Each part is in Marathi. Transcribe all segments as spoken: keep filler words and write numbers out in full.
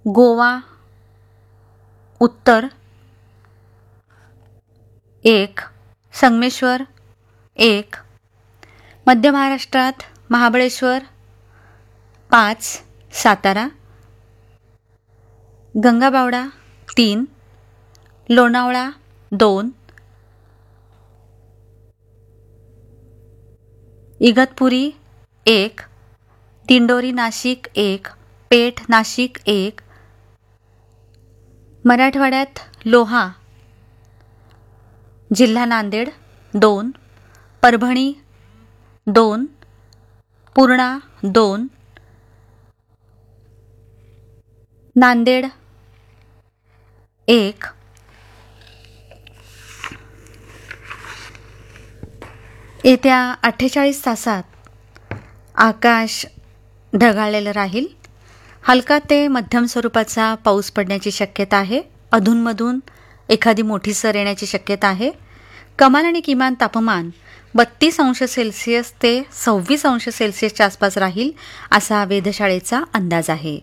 गोवा उत्तर एक, संगमेश्वर एक, मध्य महाराष्ट्रात महाबळेश्वर पाच, सातारा, गंगाबावडा तीन, लोणावळा दोन, इगतपुरी एक, दिंडोरी नाशिक एक, पेठ नाशिक एक, मराठवाड्यात लोहा जिल्हा नांदेड दोन, परभणी दोन, पूर्णा दोन, नांदेड एक, येत्या अठ्ठेचाळीस तासात आकाश ढगाळलेलं राहील. हलका ते मध्यम स्वरूपाचा पाऊस पडण्याची शक्यता आहे. अधूनमधून एखादी मोठी सर येण्याची शक्यता आहे. कमाल आणि किमान तापमान बत्तीस अंश सेल्सिअस ते सव्वीस अंश सेल्सिअसच्या आसपास राहील असा वेधशाळेचा अंदाज आहे.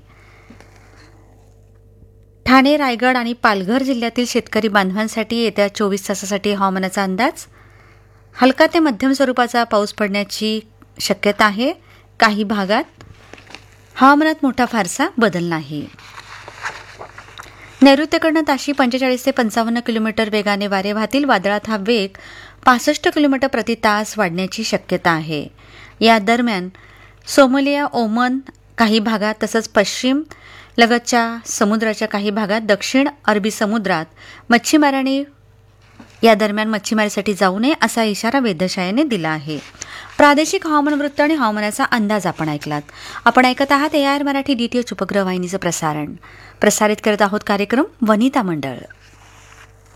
ठाणे, रायगड आणि पालघर जिल्ह्यातील शेतकरी बांधवांसाठी येत्या चोवीस तासासाठी हवामानाचा अंदाज. हलका ते मध्यम स्वरूपाचा पाऊस पडण्याची शक्यता आहे. काही भागात हवामानात मोठा फारसा बदल नाही. नैऋत्येकडनं ताशी पंचेचाळीस ते पंचावन्न किलोमीटर वेगाने वारे वाहतील. वादळात हा वेग पासष्ट किलोमीटर प्रति तास वाढण्याची शक्यता आहे. या दरम्यान सोमालिया, ओमान काही भागात तसंच पश्चिम लगतच्या समुद्राच्या काही भागात, दक्षिण अरबी समुद्रात मच्छीमारांनी या दरम्यान मच्छीमारीसाठी जाऊ नये असा इशारा वेधशाळेने दिला आहे. प्रादेशिक हवामान वृत्त आणि हवामानाचा अंदाज आपण ऐकलात. आपण ऐकत आहात ए I R Marathi D T H उपग्रह वाहिनीचं प्रसारण. प्रसारित करत आहोत कार्यक्रम वनिता मंडळ.